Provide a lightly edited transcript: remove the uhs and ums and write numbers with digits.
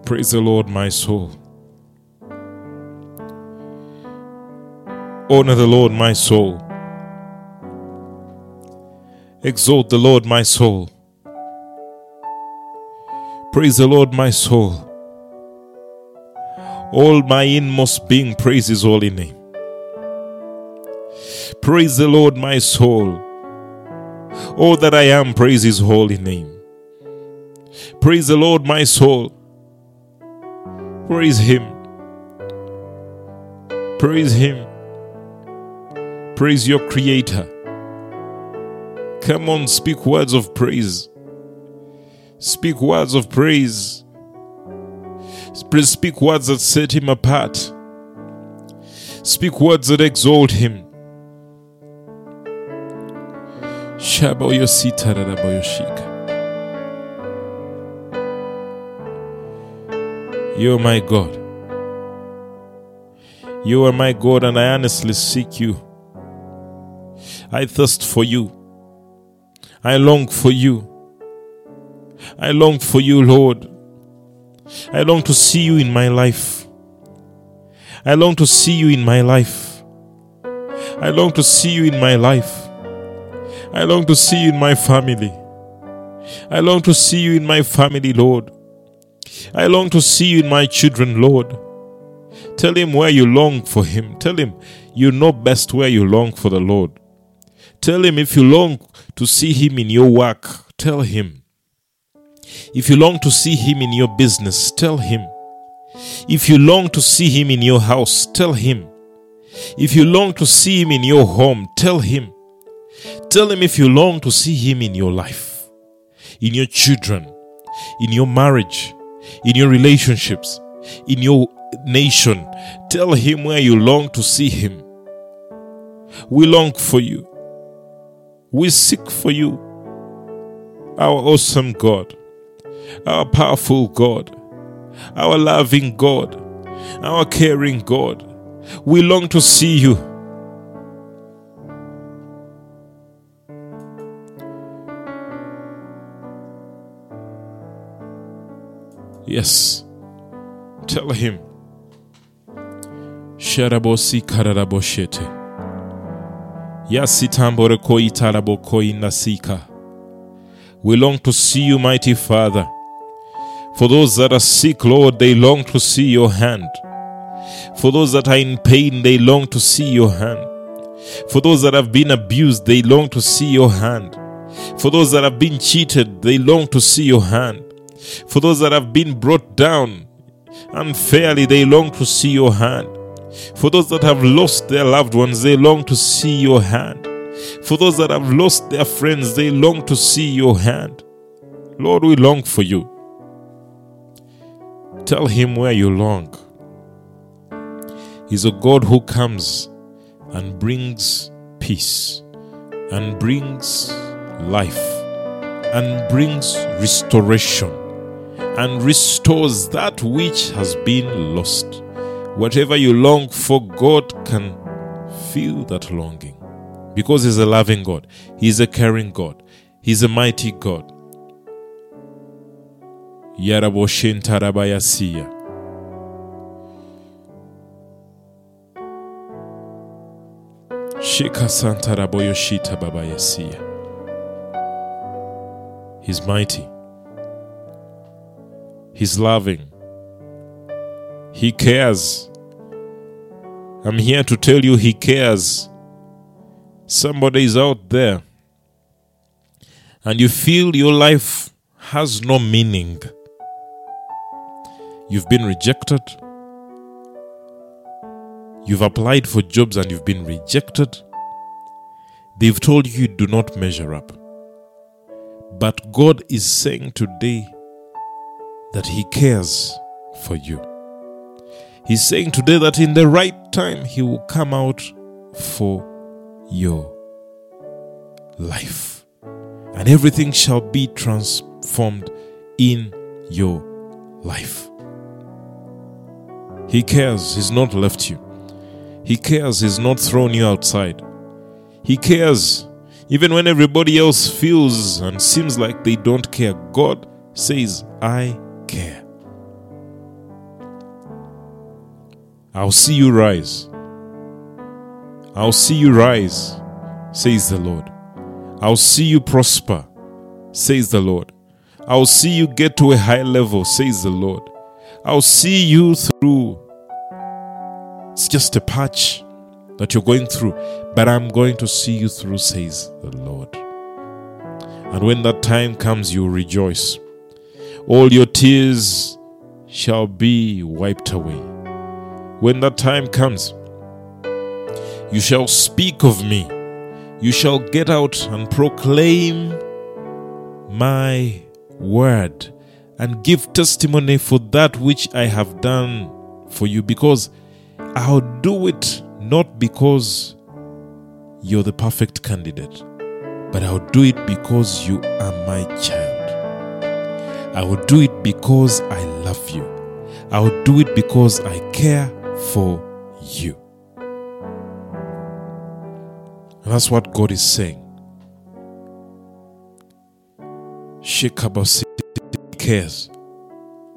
Praise the Lord, my soul. Honor the Lord, my soul. Exalt the Lord, my soul. Praise the Lord, my soul. All my inmost being praise His holy name. Praise the Lord, my soul. All that I am, praise His holy name. Praise the Lord, my soul. Praise Him. Praise Him. Praise your Creator. Come on, speak words of praise. Speak words of praise. Speak words that set Him apart. Speak words that exalt Him. You are my God. You are my God, and I honestly seek you. I thirst for you. I long for you. I long for you, Lord. I long to see you in my life. I long to see you in my life. I long to see you in my life. I long to see you in my family. I long to see you in my family, Lord. I long to see you in my children, Lord. Tell Him where you long for Him. Tell Him you know best where you long for the Lord. Tell Him if you long to see Him in your work, tell Him. If you long to see Him in your business, tell Him. If you long to see Him in your house, tell Him. If you long to see Him in your home, tell Him. Tell Him if you long to see Him in your life, in your children, in your marriage, in your relationships, in your nation. Tell Him where you long to see Him. We long for you. We seek for you, our awesome God, our powerful God, our loving God, our caring God. We long to see you. Yes, tell Him. Sharabosi kararaboshete. Yasitambore koi tarabo koi nasika. We long to see you, mighty Father. For those that are sick, Lord, they long to see your hand. For those that are in pain, they long to see your hand. For those that have been abused, they long to see your hand. For those that have been cheated, they long to see your hand. For those that have been brought down unfairly, they long to see your hand. For those that have lost their loved ones, they long to see your hand. For those that have lost their friends, they long to see your hand. Lord, we long for you. Tell Him where you long. He's a God who comes and brings peace, and brings life, and brings restoration, and restores that which has been lost. Whatever you long for, God can feel that longing. Because He's a loving God. He's a caring God. He's a mighty God. Yaraboshin tarabayasiya. Shika santaraboyoshita babayasiya. He's mighty. He's loving. He cares. I'm here to tell you He cares. Somebody is out there and you feel your life has no meaning. You've been rejected. You've applied for jobs and you've been rejected. They've told you do not measure up. But God is saying today that He cares for you. He's saying today that in the right time, He will come out for your life. And everything shall be transformed in your life. He cares. He's not left you. He cares. He's not thrown you outside. He cares. Even when everybody else feels and seems like they don't care, God says, I care. I'll see you rise. I'll see you rise, says the Lord. I'll see you prosper, says the Lord. I'll see you get to a high level, says the Lord. I'll see you through. It's just a patch that you're going through, but I'm going to see you through, says the Lord. And when that time comes, you'll rejoice. All your tears shall be wiped away. When that time comes, you shall speak of me. You shall get out and proclaim my word and give testimony for that which I have done for you, because I'll do it not because you're the perfect candidate, but I'll do it because you are my child. I will do it because I love you. I will do it because I care for you. And that's what God is saying. She cares.